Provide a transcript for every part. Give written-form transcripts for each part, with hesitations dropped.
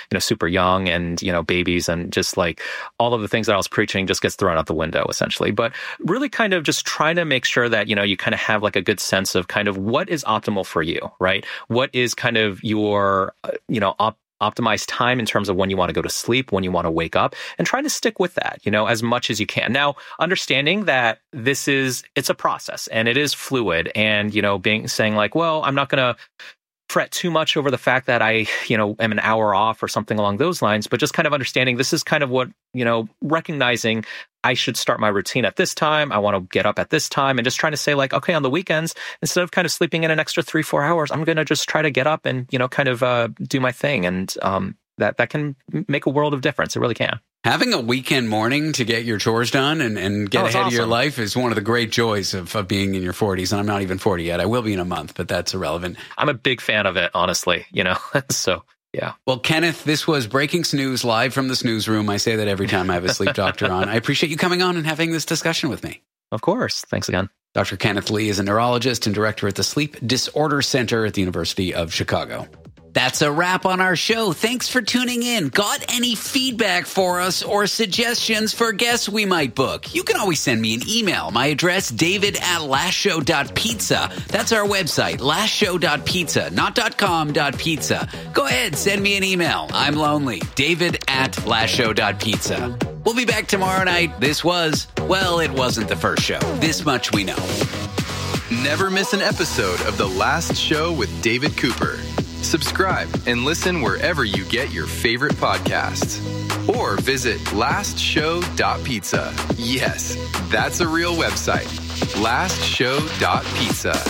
super young and, babies, and just like all of the things that I was preaching just gets thrown out the window essentially. But really kind of just trying to make sure that, you kind of have like a good sense of kind of what is optimal for you, right? What is kind of your, optimize time in terms of when you want to go to sleep, when you want to wake up, and trying to stick with that, as much as you can. Now, understanding that it's a process and it is fluid, and, saying like, well, I'm not going to fret too much over the fact that I, am an hour off or something along those lines, but just kind of understanding this is kind of what, recognizing I should start my routine at this time. I want to get up at this time, and just trying to say like, okay, on the weekends, instead of kind of sleeping in an extra 3-4 hours, I'm going to just try to get up and, kind of do my thing. And that can make a world of difference. It really can. Having a weekend morning to get your chores done and get ahead of your life is one of the great joys of being in your 40s. And I'm not even 40 yet. I will be in a month, but that's irrelevant. I'm a big fan of it, honestly, so... Yeah. Well, Kenneth, this was Breaking Snooze live from the snooze room. I say that every time I have a sleep doctor on. I appreciate you coming on and having this discussion with me. Of course. Thanks again. Dr. Kenneth Lee is a neurologist and director at the Sleep Disorder Center at the University of Chicago. That's a wrap on our show. Thanks for tuning in. Got any feedback for us or suggestions for guests we might book? You can always send me an email. My address, david@lastshow.pizza. That's our website, lastshow.pizza, not .com.pizza. Go ahead, send me an email. I'm lonely. david@lastshow.pizza. We'll be back tomorrow night. It wasn't the first show. This much we know. Never miss an episode of The Last Show with David Cooper. Subscribe and listen wherever you get your favorite podcasts. Or visit lastshow.pizza. Yes, that's a real website. lastshow.pizza.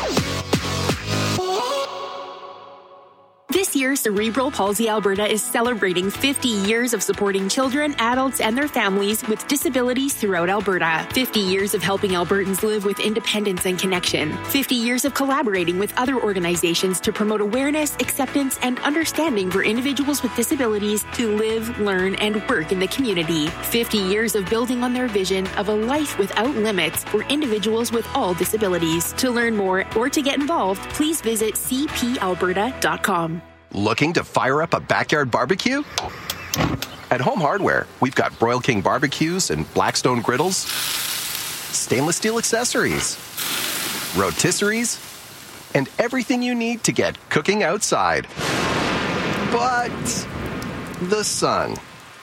This year, Cerebral Palsy Alberta is celebrating 50 years of supporting children, adults, and their families with disabilities throughout Alberta. 50 years of helping Albertans live with independence and connection. 50 years of collaborating with other organizations to promote awareness, acceptance, and understanding for individuals with disabilities to live, learn, and work in the community. 50 years of building on their vision of a life without limits for individuals with all disabilities. To learn more or to get involved, please visit cpalberta.com. Looking to fire up a backyard barbecue? At Home Hardware, we've got Broil King barbecues and Blackstone griddles, stainless steel accessories, rotisseries, and everything you need to get cooking outside. But the sun.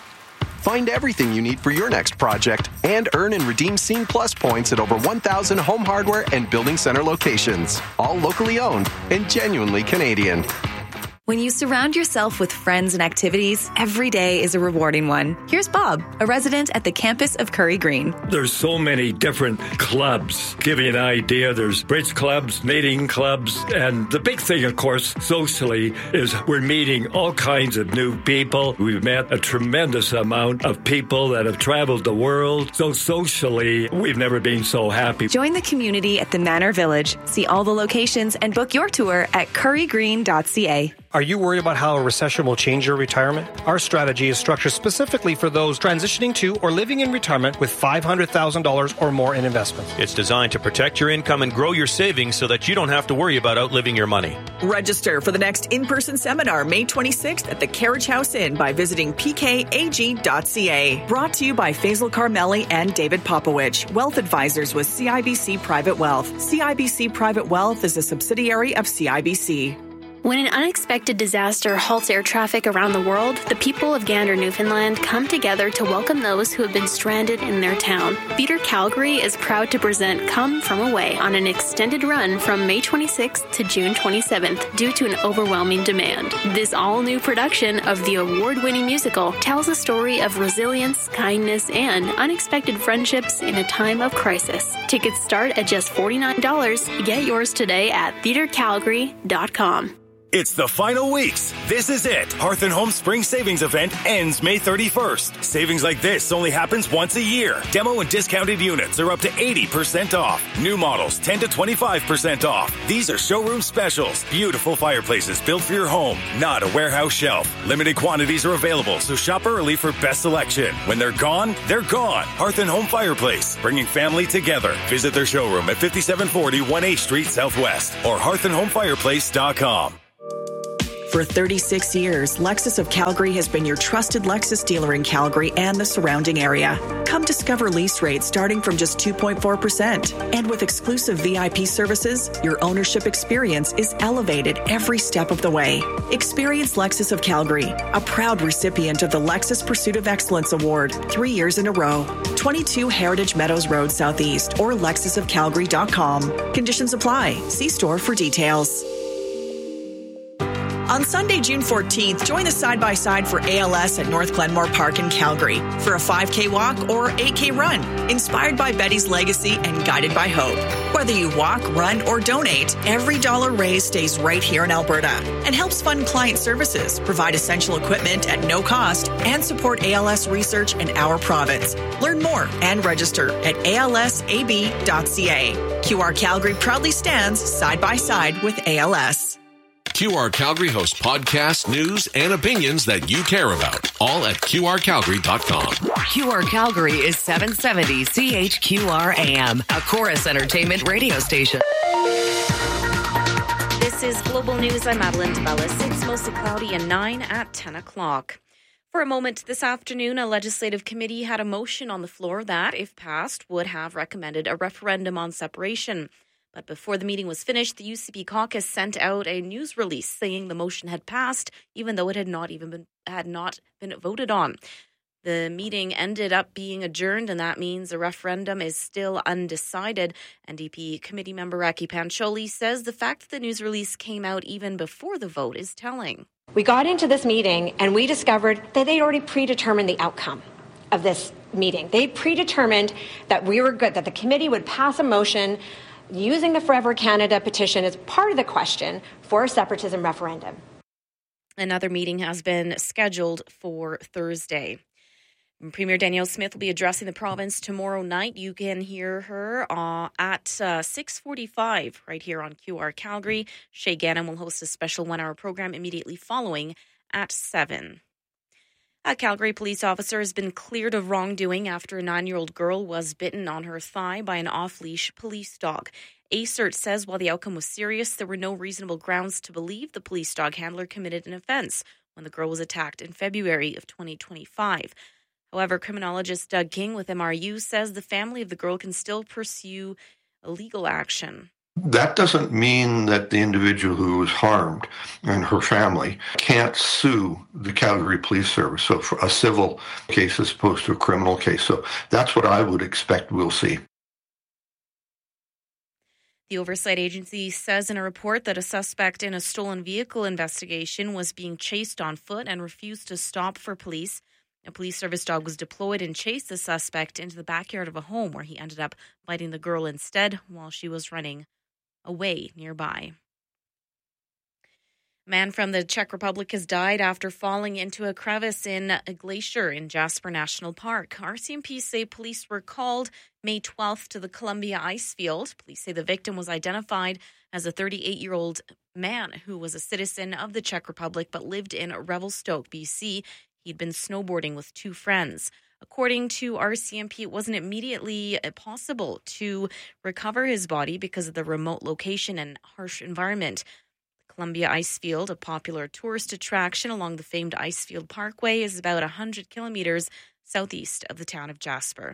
Find everything you need for your next project and earn and redeem Scene Plus points at over 1,000 Home Hardware and Building Center locations, all locally owned and genuinely Canadian. When you surround yourself with friends and activities, every day is a rewarding one. Here's Bob, a resident at the campus of Curry Green. There's so many different clubs. Give you an idea, there's bridge clubs, knitting clubs, and the big thing, of course, socially, is we're meeting all kinds of new people. We've met a tremendous amount of people that have traveled the world. So socially, we've never been so happy. Join the community at the Manor Village. See all the locations and book your tour at currygreen.ca. Are you worried about how a recession will change your retirement? Our strategy is structured specifically for those transitioning to or living in retirement with $500,000 or more in investments. It's designed to protect your income and grow your savings so that you don't have to worry about outliving your money. Register for the next in-person seminar May 26th at the Carriage House Inn by visiting pkag.ca. Brought to you by Faisal Carmeli and David Popowich, Wealth Advisors with CIBC Private Wealth. CIBC Private Wealth is a subsidiary of CIBC. When an unexpected disaster halts air traffic around the world, the people of Gander, Newfoundland come together to welcome those who have been stranded in their town. Theatre Calgary is proud to present Come From Away on an extended run from May 26th to June 27th due to an overwhelming demand. This all-new production of the award-winning musical tells a story of resilience, kindness, and unexpected friendships in a time of crisis. Tickets start at just $49. Get yours today at theatrecalgary.com. It's the final weeks. This is it. Hearth & Home Spring Savings Event ends May 31st. Savings like this only happens once a year. Demo and discounted units are up to 80% off. New models 10 to 25% off. These are showroom specials. Beautiful fireplaces built for your home, not a warehouse shelf. Limited quantities are available, so shop early for best selection. When they're gone, they're gone. Hearth & Home Fireplace, bringing family together. Visit their showroom at 5740 1 8th Street Southwest or hearthandhomefireplace.com. For 36 years, Lexus of Calgary has been your trusted Lexus dealer in Calgary and the surrounding area. Come discover lease rates starting from just 2.4%. And with exclusive VIP services, your ownership experience is elevated every step of the way. Experience Lexus of Calgary, a proud recipient of the Lexus Pursuit of Excellence Award 3 years in a row. 22 Heritage Meadows Road Southeast or lexusofcalgary.com. Conditions apply. See store for details. On Sunday, June 14th, join the side-by-side for ALS at North Glenmore Park in Calgary for a 5K walk or 8K run, inspired by Betty's legacy and guided by hope. Whether you walk, run, or donate, every dollar raised stays right here in Alberta and helps fund client services, provide essential equipment at no cost, and support ALS research in our province. Learn more and register at alsab.ca. QR Calgary proudly stands side by side with ALS. QR Calgary hosts podcasts, news, and opinions that you care about, all at QRCalgary.com. QR Calgary is 770 CHQR AM, a Chorus Entertainment radio station. This is Global News. I'm Madeline DeBellis. It's mostly cloudy and 9 at 10 o'clock. For a moment this afternoon, a legislative committee had a motion on the floor that, if passed, would have recommended a referendum on separation. But before the meeting was finished, the UCP caucus sent out a news release saying the motion had passed, even though it had not been voted on. The meeting ended up being adjourned, and that means a referendum is still undecided. NDP committee member Raki Pancholi says the fact that the news release came out even before the vote is telling. We got into this meeting and we discovered that they'd already predetermined the outcome of this meeting. They predetermined that we were good, that the committee would pass a motion using the Forever Canada petition as part of the question for a separatism referendum. Another meeting has been scheduled for Thursday. Premier Danielle Smith will be addressing the province tomorrow night. You can hear her at 6:45 right here on QR Calgary. Shay Gannon will host a special one-hour program immediately following at 7. A Calgary police officer has been cleared of wrongdoing after a 9-year-old girl was bitten on her thigh by an off-leash police dog. ACERT says while the outcome was serious, there were no reasonable grounds to believe the police dog handler committed an offense when the girl was attacked in February of 2025. However, criminologist Doug King with MRU says the family of the girl can still pursue a legal action. That doesn't mean that the individual who was harmed and her family can't sue the Calgary Police Service. So for a civil case as opposed to a criminal case. So that's what I would expect we'll see. The Oversight Agency says in a report that a suspect in a stolen vehicle investigation was being chased on foot and refused to stop for police. A police service dog was deployed and chased the suspect into the backyard of a home where he ended up biting the girl instead while she was running away nearby. A man from the Czech Republic has died after falling into a crevice in a glacier in Jasper National Park. RCMP say police were called May 12th to the Columbia ice field. Police say the victim was identified as a 38-year-old man who was a citizen of the Czech Republic but lived in Revelstoke, BC. He'd been snowboarding with 2 friends. According to RCMP, it wasn't immediately possible to recover his body because of the remote location and harsh environment. The Columbia Icefield, a popular tourist attraction along the famed Icefield Parkway, is about 100 kilometers southeast of the town of Jasper.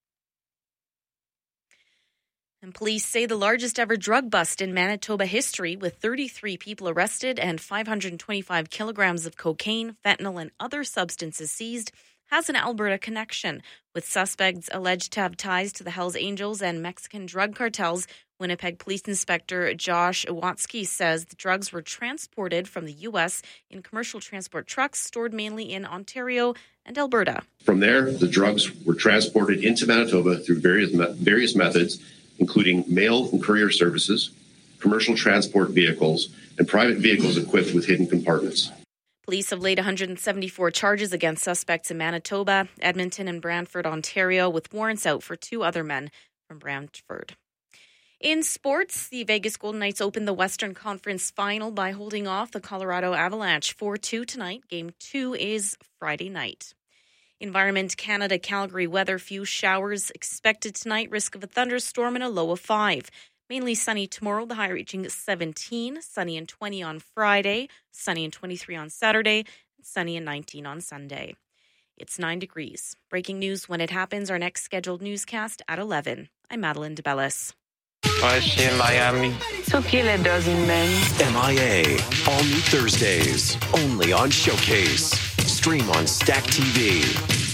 And police say the largest ever drug bust in Manitoba history, with 33 people arrested and 525 kilograms of cocaine, fentanyl, and other substances seized, has an Alberta connection, with suspects alleged to have ties to the Hells Angels and Mexican drug cartels. Winnipeg Police Inspector Josh Iwatsky says the drugs were transported from the U.S. in commercial transport trucks stored mainly in Ontario and Alberta. From there, the drugs were transported into Manitoba through various methods, including mail and courier services, commercial transport vehicles, and private vehicles equipped with hidden compartments. Police have laid 174 charges against suspects in Manitoba, Edmonton, and Brantford, Ontario, with warrants out for 2 other men from Brantford. In sports, the Vegas Golden Knights opened the Western Conference Final by holding off the Colorado Avalanche 4-2 tonight. Game 2 is Friday night. Environment Canada Calgary weather, few showers expected tonight, risk of a thunderstorm and a low of 5. Mainly sunny tomorrow, the high reaching 17, sunny and 20 on Friday, sunny and 23 on Saturday, sunny and 19 on Sunday. It's 9 degrees. Breaking news when it happens. Our next scheduled newscast at 11. I'm Madeline DeBellis. I see in Miami. So kill a dozen men. MIA. All new Thursdays. Only on Showcase. Stream on Stack TV.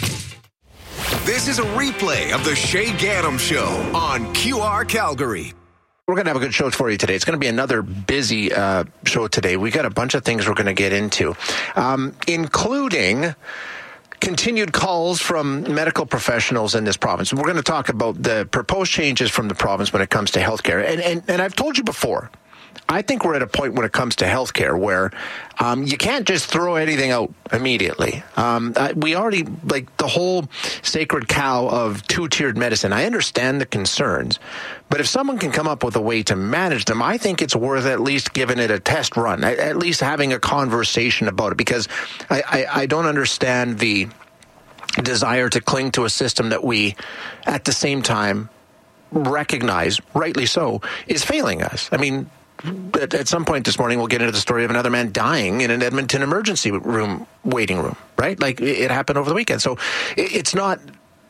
This is a replay of the Shay Gaddam Show on QR Calgary. We're going to have a good show for you today. It's going to be another busy show today. We got a bunch of things we're going to get into, including continued calls from medical professionals in this province. We're going to talk about the proposed changes from the province when it comes to healthcare. And I've told you before, I think we're at a point when it comes to healthcare where you can't just throw anything out immediately. We already, like the whole sacred cow of two-tiered medicine, I understand the concerns, but if someone can come up with a way to manage them, I think it's worth at least giving it a test run, at least having a conversation about it, because I don't understand the desire to cling to a system that we, at the same time, recognize, rightly so, is failing us. I mean, at some point this morning, we'll get into the story of another man dying in an Edmonton emergency room, waiting room, right? Like it happened over the weekend. So it's not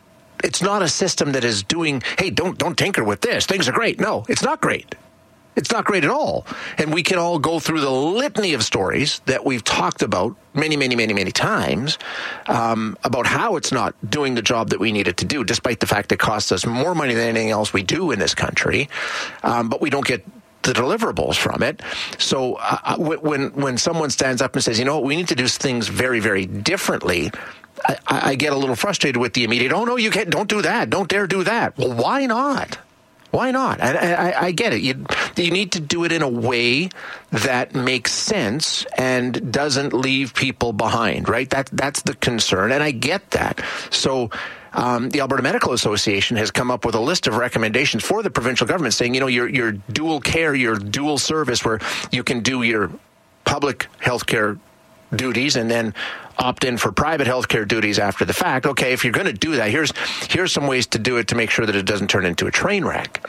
a system that is doing, hey, don't tinker with this. Things are great. No, it's not great. It's not great at all. And we can all go through the litany of stories that we've talked about many times about how it's not doing the job that we need it to do, despite the fact it costs us more money than anything else we do in this country. But we don't get the deliverables from it. So when someone stands up and says, you know what, we need to do things very, very differently, I get a little frustrated with the immediate, oh, no, you can't, don't do that. Don't dare do that. Well, why not? Why not? I get it. You need to do it in a way that makes sense and doesn't leave people behind, right? That's the concern, and I get that. So the Alberta Medical Association has come up with a list of recommendations for the provincial government saying, you know, your dual care, your dual service, where you can do your public health care duties and then opt in for private healthcare duties after the fact. Okay, if you're going to do that, here's some ways to do it to make sure that it doesn't turn into a train wreck.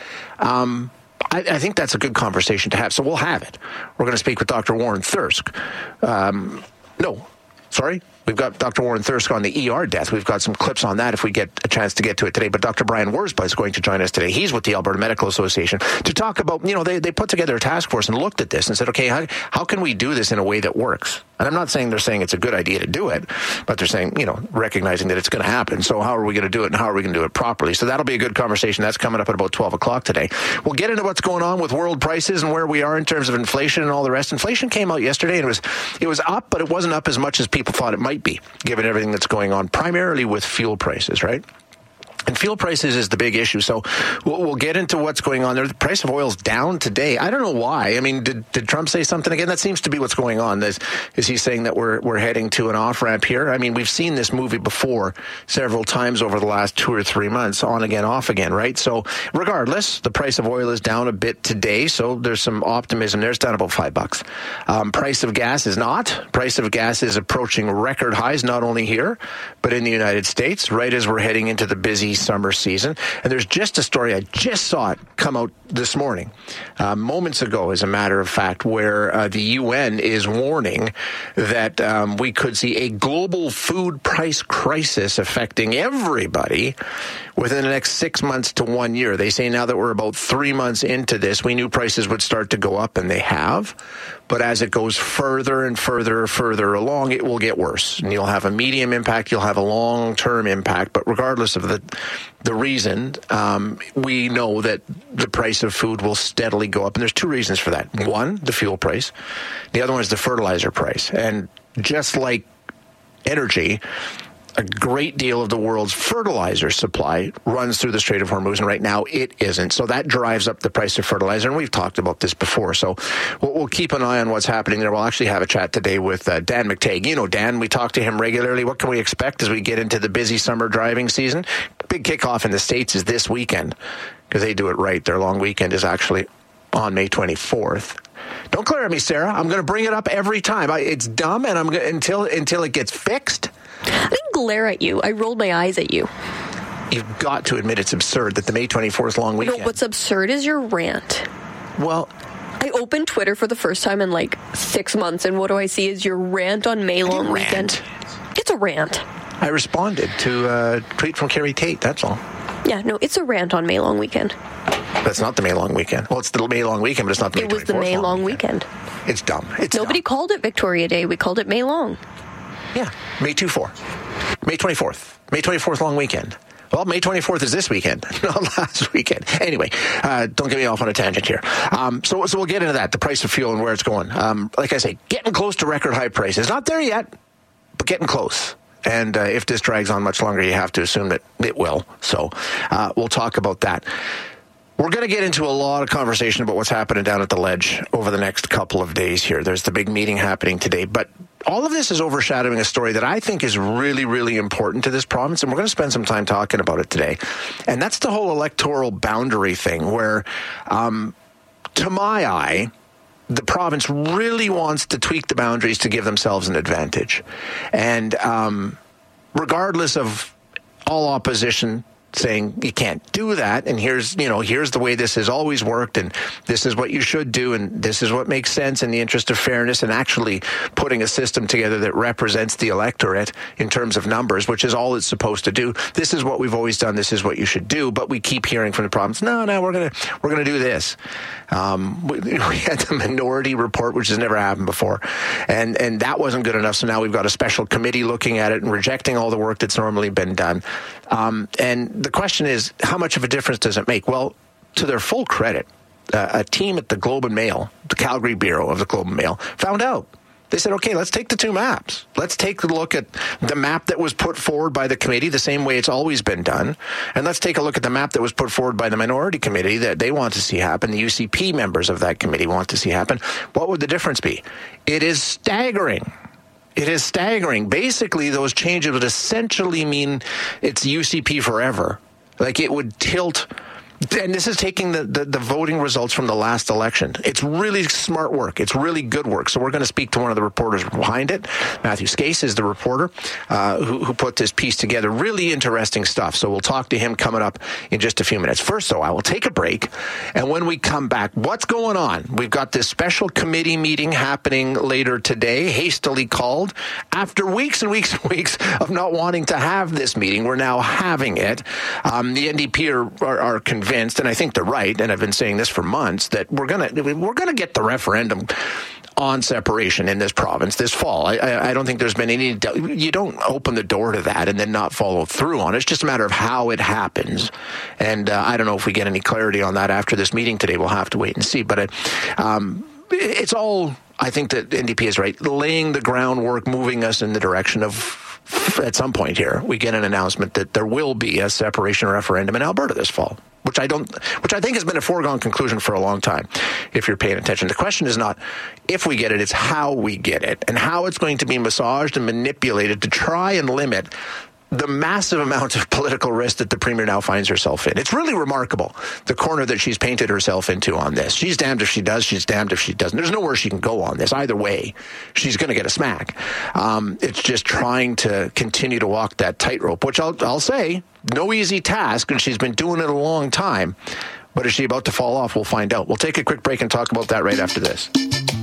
I think that's a good conversation to have, so we'll have it. We're going to speak with Dr. Warren Thirsk. We've got Dr. Warren Thirsk on the ER death. We've got some clips on that if we get a chance to get to it today. But Dr. Brian Worsba is going to join us today. He's with the Alberta Medical Association to talk about, you know, they put together a task force and looked at this and said, okay, how can we do this in a way that works? And I'm not saying they're saying it's a good idea to do it, but they're saying, you know, recognizing that it's going to happen. So how are we going to do it and how are we going to do it properly? So that'll be a good conversation. That's coming up at about 12 o'clock today. We'll get into what's going on with world prices and where we are in terms of inflation and all the rest. Inflation came out yesterday and it was up, but it wasn't up as much as people thought it might be, given everything that's going on, primarily with fuel prices, right? And fuel prices is the big issue. So we'll get into what's going on there. The price of oil is down today. I don't know why. I mean, did Trump say something again? That seems to be what's going on. Is he saying that we're heading to an off-ramp here? I mean, we've seen this movie before several times over the last 2 or 3 months, on again, off again, right? So regardless, the price of oil is down a bit today. So there's some optimism there. It's down about $5. Price of gas is not. Price of gas is approaching record highs, not only here, but in the United States, right as we're heading into the busy summer season. And there's just a story, I just saw it come out this morning, moments ago, as a matter of fact, where the UN is warning that we could see a global food price crisis affecting everybody within the next 6 months to 1 year. They say now that we're about 3 months into this, we knew prices would start to go up, and they have. But as it goes further and further along, it will get worse. And you'll have a medium impact, you'll have a long-term impact. But regardless of the reason, we know that the price of food will steadily go up. And there's two reasons for that. One, the fuel price. The other one is the fertilizer price. And just like energy, a great deal of the world's fertilizer supply runs through the Strait of Hormuz, and right now it isn't. So that drives up the price of fertilizer, and we've talked about this before. So we'll keep an eye on what's happening there. We'll actually have a chat today with Dan McTague. You know Dan, we talk to him regularly. What can we expect as we get into the busy summer driving season? Big kickoff in the States is this weekend, because they do it right. Their long weekend is actually on May 24th. Don't glare at me, Sarah. I'm going to bring it up every time. It's dumb, and until it gets fixed. I didn't glare at you. I rolled my eyes at you. you've got to admit it's absurd that the May 24th long weekend... No, what's absurd is your rant. Well... I opened Twitter for the first time in like 6 months, and what do I see is your rant on May long weekend. It's a rant. I responded to a tweet from Carrie Tate, that's all. Yeah, no, it's a rant on May long weekend. That's not the May long weekend. Well, it's the May long weekend, but it's not the May 24th. It was the May long weekend. It's dumb. Nobody called it Victoria Day. We called it May long. Yeah, May 24. May 24th. May 24th long weekend. Well, May 24th is this weekend, not last weekend. Anyway, don't get me off on a tangent here. So we'll get into that, the price of fuel and where it's going. Like I say, getting close to record high prices. Not there yet, but getting close. And if this drags on much longer, you have to assume that it will. So we'll talk about that. We're going to get into a lot of conversation about what's happening down at the Ledge over the next couple of days here. There's the big meeting happening today, but all of this is overshadowing a story that I think is really, really important to this province, and we're going to spend some time talking about it today. And that's the whole electoral boundary thing where, to my eye, the province really wants to tweak the boundaries to give themselves an advantage. And regardless of all opposition saying you can't do that, and here's the way this has always worked, and this is what you should do, and this is what makes sense in the interest of fairness, and actually putting a system together that represents the electorate in terms of numbers, which is all it's supposed to do. This is what we've always done. This is what you should do. But we keep hearing from the province, no, we're gonna do this. We had the minority report, which has never happened before, and that wasn't good enough. So now we've got a special committee looking at it and rejecting all the work that's normally been done. And the question is, how much of a difference does it make? Well, to their full credit, a team at the Globe and Mail, the Calgary Bureau of the Globe and Mail, found out. They said, okay, let's take the two maps. Let's take a look at the map that was put forward by the committee, the same way it's always been done. And let's take a look at the map that was put forward by the minority committee that they want to see happen. The UCP members of that committee want to see happen. What would the difference be? It is staggering. It is staggering. Basically, those changes would essentially mean it's UCP forever. Like it would tilt. And this is taking the voting results from the last election. It's really smart work. It's really good work. So we're going to speak to one of the reporters behind it. Matthew Skase is the reporter who put this piece together. Really interesting stuff. So we'll talk to him coming up in just a few minutes. First, though, I will take a break. And when we come back, what's going on? We've got this special committee meeting happening later today, hastily called. After weeks and weeks and weeks of not wanting to have this meeting, we're now having it. The NDP are convinced, and I think they're right, and I've been saying this for months, that we're gonna get the referendum on separation in this province this fall. I don't think there's been any doubt. You don't open the door to that and then not follow through on it. It's just a matter of how it happens. And I don't know if we get any clarity on that after this meeting today. We'll have to wait and see. But it's all, I think that NDP is right, laying the groundwork, moving us in the direction of, at some point here, we get an announcement that there will be a separation referendum in Alberta this fall, which I think has been a foregone conclusion for a long time, if you're paying attention. The question is not if we get it, it's how we get it, and how it's going to be massaged and manipulated to try and limit the massive amount of political risk that the Premier now finds herself in. It's really remarkable, the corner that she's painted herself into on this. She's damned if she does, she's damned if she doesn't. There's nowhere she can go on this. Either way, she's going to get a smack. It's just trying to continue to walk that tightrope, which I'll say, no easy task, and she's been doing it a long time. But is she about to fall off? We'll find out. We'll take a quick break and talk about that right after this.